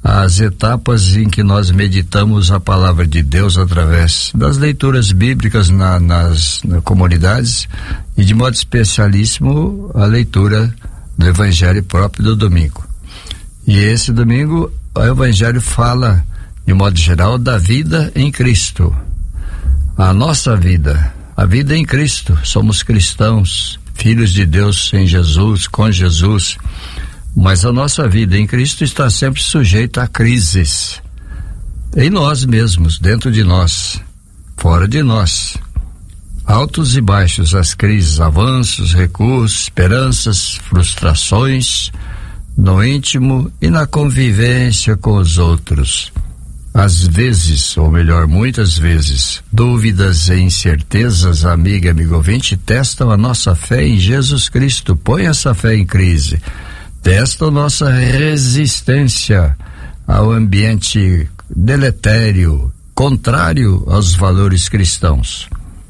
as etapas em que nós meditamos a palavra de Deus através das leituras bíblicas nas comunidades e, de modo especialíssimo, a leitura do Evangelho próprio do domingo. E esse domingo o Evangelho fala, de modo geral, da vida em Cristo. A nossa vida, a vida em Cristo. Somos cristãos, filhos de Deus em Jesus, com Jesus. Mas a nossa vida em Cristo está sempre sujeita a crises. Em nós mesmos, dentro de nós, fora de nós. Altos e baixos, as crises, avanços, recuos, esperanças, frustrações, no íntimo e na convivência com os outros. Às vezes, ou melhor, muitas vezes, dúvidas e incertezas, amiga, amigo ouvinte, testam a nossa fé em Jesus Cristo. Põe essa fé em crise. Testam nossa resistência ao ambiente deletério, contrário aos valores cristãos.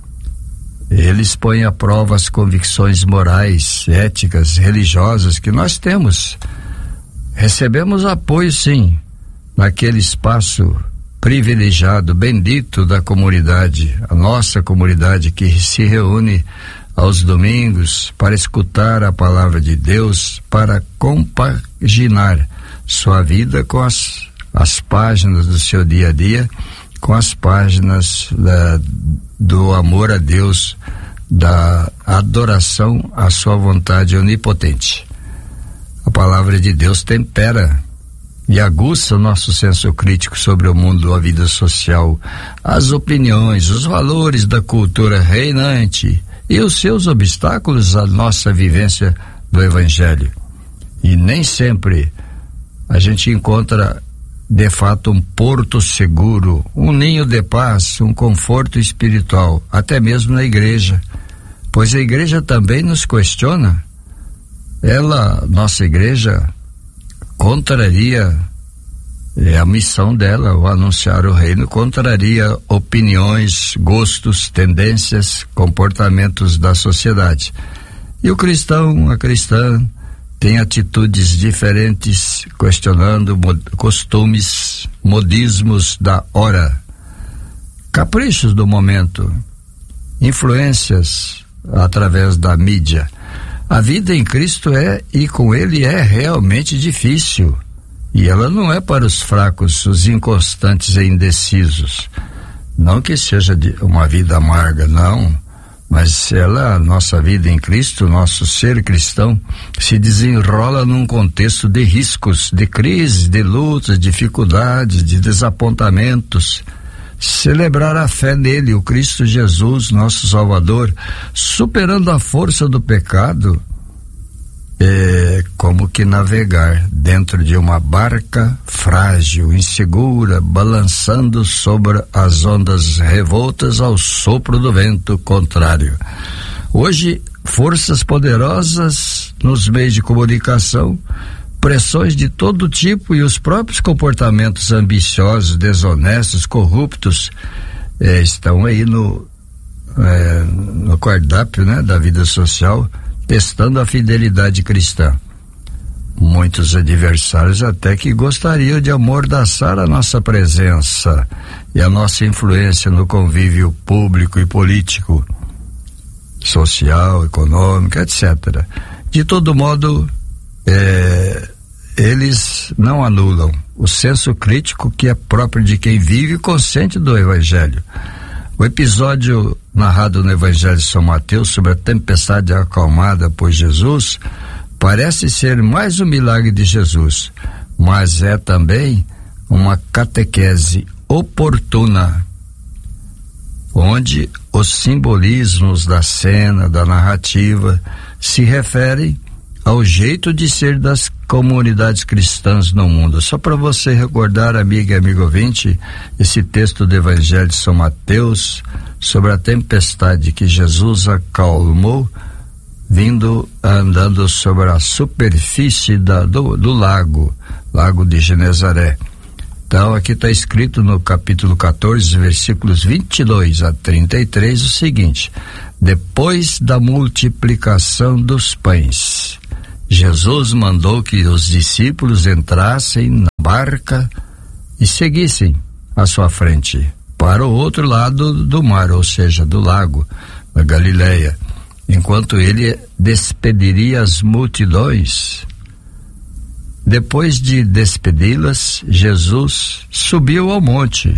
Eles põem à prova as convicções morais, éticas, religiosas que nós temos. Recebemos apoio, sim, naquele espaço privilegiado, bendito da comunidade, a nossa comunidade que se reúne aos domingos para escutar a palavra de Deus, para compaginar sua vida com as páginas do seu dia a dia, com as páginas do amor a Deus, da adoração à sua vontade onipotente. A palavra de Deus tempera e aguça o nosso senso crítico sobre o mundo, a vida social, as opiniões, os valores da cultura reinante e os seus obstáculos à nossa vivência do Evangelho. E nem sempre a gente encontra de fato um porto seguro, um ninho de paz, um conforto espiritual, até mesmo na igreja, pois a igreja também nos questiona. Nossa igreja, contraria a missão dela, o anunciar o reino, contraria opiniões, gostos, tendências, comportamentos da sociedade. E o cristão, a cristã, tem atitudes diferentes, questionando costumes, modismos da hora, caprichos do momento, influências através da mídia. A vida em Cristo e com Ele é realmente difícil. E ela não é para os fracos, os inconstantes e indecisos. Não que seja uma vida amarga, não. Mas a nossa vida em Cristo, nosso ser cristão, se desenrola num contexto de riscos, de crises, de lutas, dificuldades, de desapontamentos. Celebrar a fé nele, o Cristo Jesus, nosso Salvador, superando a força do pecado, é como que navegar dentro de uma barca frágil, insegura, balançando sobre as ondas revoltas ao sopro do vento contrário. Hoje, forças poderosas nos meios de comunicação, pressões de todo tipo e os próprios comportamentos ambiciosos, desonestos, corruptos, estão aí no cardápio, né, da vida social, testando a fidelidade cristã. Muitos adversários até que gostariam de amordaçar a nossa presença e a nossa influência no convívio público e político, social, econômico, etc. De todo modo, eles não anulam o senso crítico que é próprio de quem vive consciente do Evangelho. O episódio narrado no Evangelho de São Mateus sobre a tempestade acalmada por Jesus parece ser mais um milagre de Jesus, mas é também uma catequese oportuna, onde os simbolismos da cena, da narrativa, se referem ao jeito de ser das comunidades cristãs no mundo. Só para você recordar, amiga e amigo ouvinte, esse texto do Evangelho de São Mateus sobre a tempestade que Jesus acalmou, andando sobre a superfície do lago de Genezaré. Então aqui está escrito no capítulo 14, versículos 22 a 33 o seguinte: depois da multiplicação dos pães, Jesus mandou que os discípulos entrassem na barca e seguissem à sua frente para o outro lado do mar, ou seja, do lago da Galileia, enquanto ele despediria as multidões. Depois de despedi-las, Jesus subiu ao monte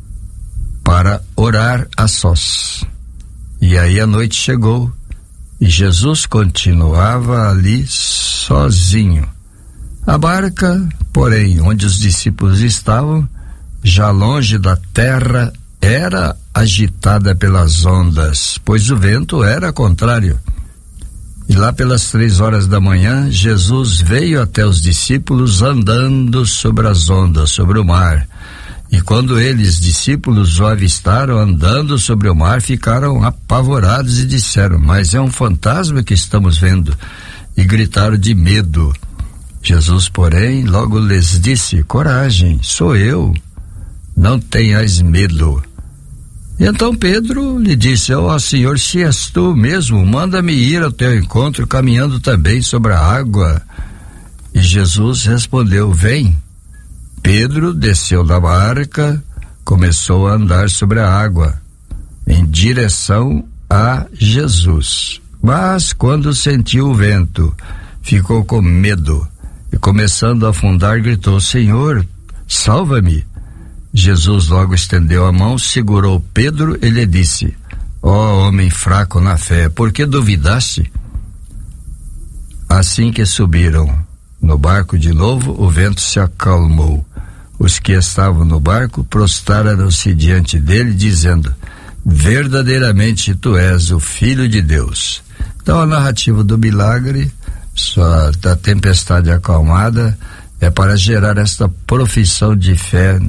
para orar a sós. E aí a noite chegou e Jesus continuava ali sozinho. A barca, porém, onde os discípulos estavam, já longe da terra, era agitada pelas ondas, pois o vento era contrário. E lá pelas 3 horas da manhã, Jesus veio até os discípulos andando sobre as ondas, sobre o mar. E quando eles, discípulos, o avistaram andando sobre o mar, ficaram apavorados e disseram: mas é um fantasma que estamos vendo. E gritaram de medo. Jesus, porém, logo lhes disse: coragem, sou eu, não tenhais medo. E então Pedro lhe disse: ó Senhor, se és tu mesmo, manda-me ir ao teu encontro, caminhando também sobre a água. E Jesus respondeu: vem. Pedro desceu da barca, começou a andar sobre a água, em direção a Jesus. Mas quando sentiu o vento, ficou com medo e, começando a afundar, gritou: Senhor, salva-me. Jesus logo estendeu a mão, segurou Pedro e lhe disse: ó homem fraco na fé, por que duvidaste? Assim que subiram no barco de novo, o vento se acalmou. Os que estavam no barco prostraram-se diante dele, dizendo: verdadeiramente tu és o Filho de Deus. Então a narrativa do milagre, só da tempestade acalmada, é para gerar esta profissão de fé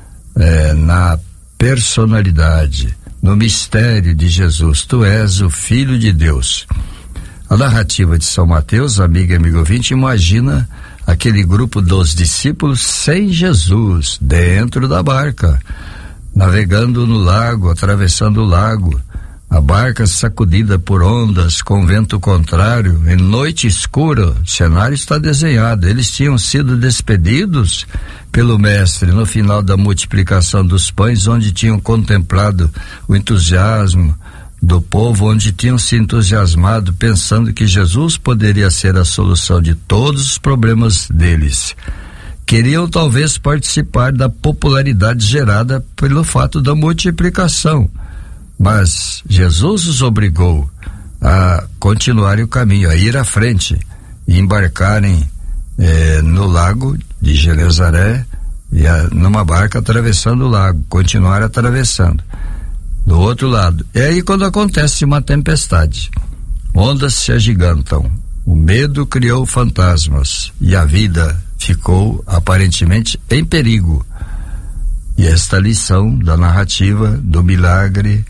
na personalidade, no mistério de Jesus. Tu és o Filho de Deus. A narrativa de São Mateus, amiga e amigo ouvinte, imagina aquele grupo dos discípulos sem Jesus, dentro da barca, navegando no lago, atravessando o lago, a barca sacudida por ondas, com vento contrário, em noite escura. O cenário está desenhado. Eles tinham sido despedidos pelo mestre no final da multiplicação dos pães, onde tinham contemplado o entusiasmo do povo, onde tinham se entusiasmado pensando que Jesus poderia ser a solução de todos os problemas deles. Queriam talvez participar da popularidade gerada pelo fato da multiplicação, mas Jesus os obrigou a continuarem o caminho, a ir à frente e embarcarem no lago de Genezaré, numa barca atravessando o lago, continuar atravessando do outro lado. E aí, quando acontece uma tempestade, ondas se agigantam, o medo criou fantasmas e a vida ficou aparentemente em perigo. E esta lição da narrativa do milagre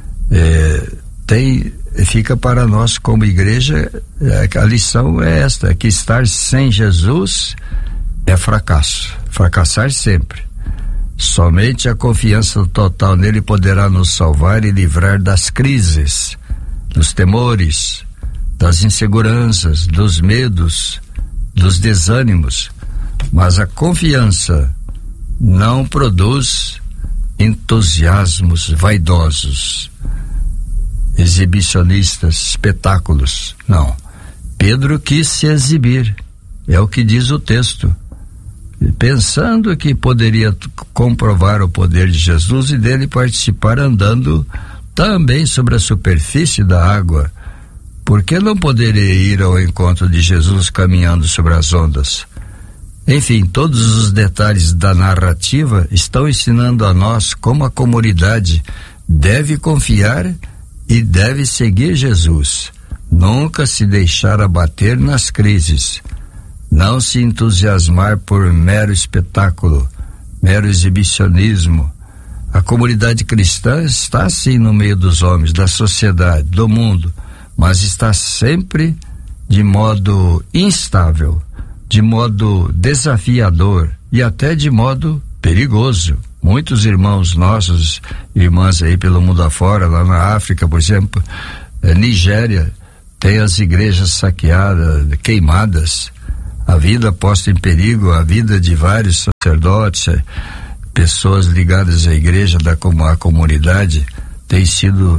fica para nós como igreja. A lição é esta: que estar sem Jesus é fracasso, fracassar sempre. Somente a confiança total nele poderá nos salvar e livrar das crises, dos temores, das inseguranças, dos medos, dos desânimos. Mas a confiança não produz entusiasmos vaidosos, exibicionistas, espetáculos. Não. Pedro quis se exibir, é o que diz o texto, pensando que poderia comprovar o poder de Jesus e dele participar andando também sobre a superfície da água. Por que não poderia ir ao encontro de Jesus caminhando sobre as ondas? Enfim, todos os detalhes da narrativa estão ensinando a nós como a comunidade deve confiar e deve seguir Jesus, nunca se deixar abater nas crises, não se entusiasmar por mero espetáculo, mero exibicionismo. A comunidade cristã está sim no meio dos homens, da sociedade, do mundo, mas está sempre de modo instável, de modo desafiador e até de modo perigoso. Muitos irmãos nossos, irmãs aí pelo mundo afora, lá na África, por exemplo, Nigéria, tem as igrejas saqueadas, queimadas, a vida posta em perigo, a vida de vários sacerdotes, pessoas ligadas à igreja, à comunidade, tem sido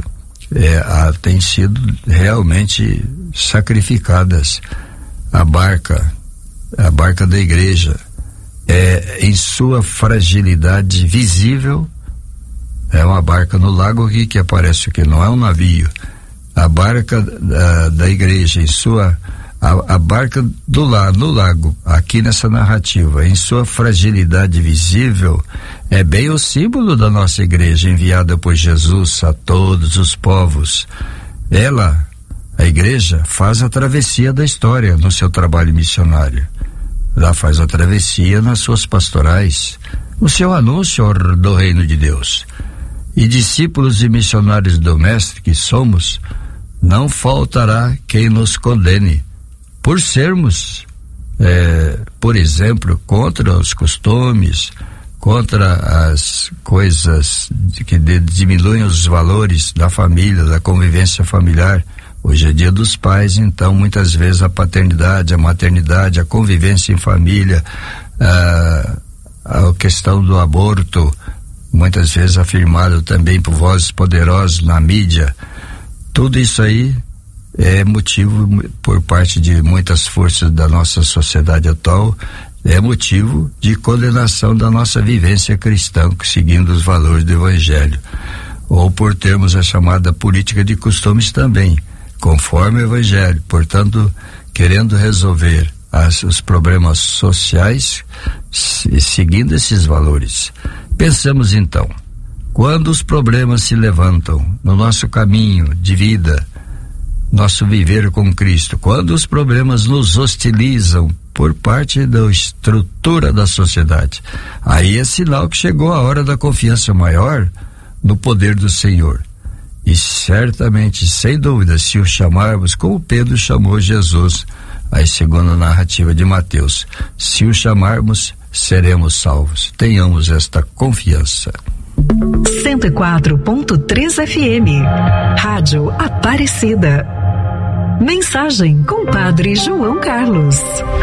realmente sacrificadas. A barca da igreja, em sua fragilidade visível, é uma barca no lago aqui que aparece que não é um navio. A barca da igreja, a barca no lago, aqui nessa narrativa, em sua fragilidade visível, é bem o símbolo da nossa igreja enviada por Jesus a todos os povos. Ela, a igreja, faz a travessia da história no seu trabalho missionário. Ela faz a travessia nas suas pastorais, no seu anúncio do reino de Deus. E discípulos e missionários do Mestre que somos, não faltará quem nos condene por sermos, por exemplo, contra os costumes, contra as coisas que diminuem os valores da família, da convivência familiar. Hoje é dia dos pais, então muitas vezes a paternidade, a maternidade, a convivência em família, a questão do aborto, muitas vezes afirmado também por vozes poderosas na mídia. Tudo isso aí é motivo, por parte de muitas forças da nossa sociedade atual, é motivo de condenação da nossa vivência cristã, seguindo os valores do Evangelho. Ou por termos a chamada política de costumes também, conforme o Evangelho, portanto, querendo resolver os problemas sociais, seguindo esses valores. Pensamos então, quando os problemas se levantam no nosso caminho de vida, nosso viver com Cristo, quando os problemas nos hostilizam por parte da estrutura da sociedade, aí é sinal que chegou a hora da confiança maior no poder do Senhor. E certamente, sem dúvida, se o chamarmos como Pedro chamou Jesus, aí segundo a narrativa de Mateus, se o chamarmos, seremos salvos. Tenhamos esta confiança. 104.3 FM, Rádio Aparecida. Mensagem com Padre João Carlos.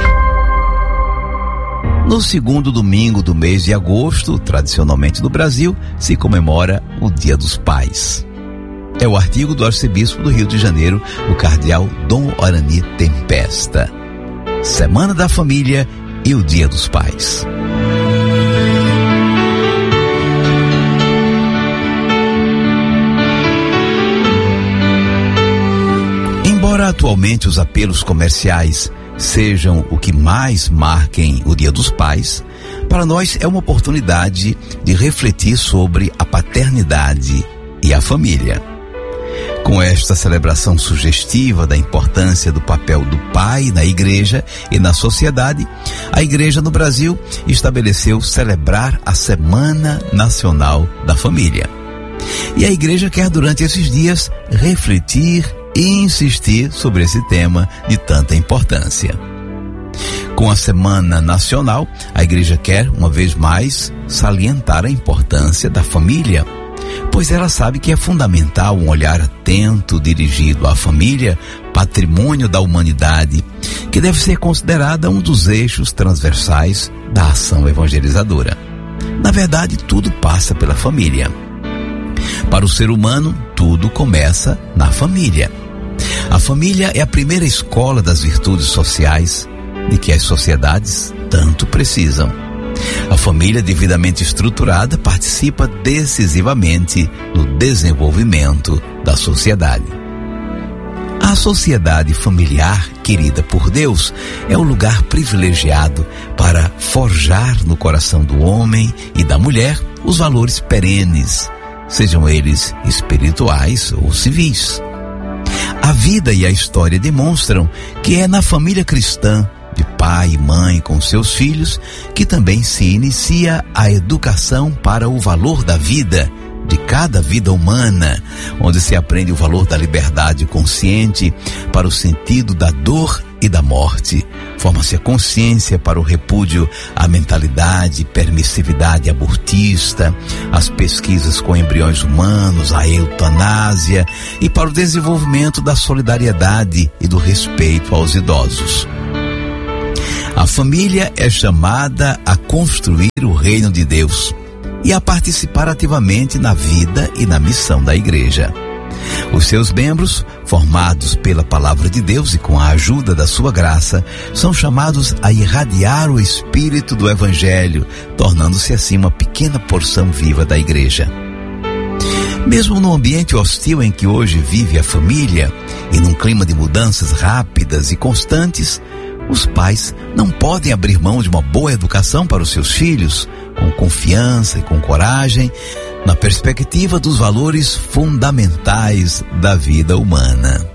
No segundo domingo do mês de agosto, tradicionalmente no Brasil, se comemora o Dia dos Pais. É o artigo do arcebispo do Rio de Janeiro, o cardeal Dom Orani Tempesta. Semana da Família e o Dia dos Pais. Embora atualmente os apelos comerciais sejam o que mais marquem o Dia dos Pais, para nós é uma oportunidade de refletir sobre a paternidade e a família. Com esta celebração sugestiva da importância do papel do pai na igreja e na sociedade, a igreja no Brasil estabeleceu celebrar a Semana Nacional da Família. E a igreja quer durante esses dias refletir e insistir sobre esse tema de tanta importância. Com a Semana Nacional, a igreja quer, uma vez mais, salientar a importância da família, pois ela sabe que é fundamental um olhar atento dirigido à família, patrimônio da humanidade, que deve ser considerada um dos eixos transversais da ação evangelizadora. Na verdade, tudo passa pela família. Para o ser humano, tudo começa na família. A família é a primeira escola das virtudes sociais de que as sociedades tanto precisam. A família devidamente estruturada participa decisivamente no desenvolvimento da sociedade. A sociedade familiar, querida por Deus, é o lugar privilegiado para forjar no coração do homem e da mulher os valores perenes, sejam eles espirituais ou civis. A vida e a história demonstram que é na família cristã, de pai e mãe com seus filhos, que também se inicia a educação para o valor da vida, de cada vida humana, onde se aprende o valor da liberdade consciente para o sentido da dor e da morte, Forma-se a consciência para o repúdio à mentalidade, permissividade abortista, as pesquisas com embriões humanos, a eutanásia e para o desenvolvimento da solidariedade e do respeito aos idosos. A família é chamada a construir o reino de Deus e a participar ativamente na vida e na missão da igreja. Os seus membros, formados pela palavra de Deus e com a ajuda da sua graça, são chamados a irradiar o espírito do Evangelho, tornando-se assim uma pequena porção viva da igreja. Mesmo no ambiente hostil em que hoje vive a família e num clima de mudanças rápidas e constantes, os pais não podem abrir mão de uma boa educação para os seus filhos, com confiança e com coragem, na perspectiva dos valores fundamentais da vida humana.